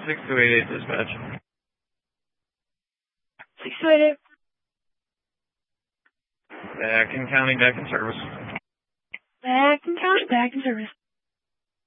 6288 dispatch. 6288. Back in county, back in service. Back in county, back in service.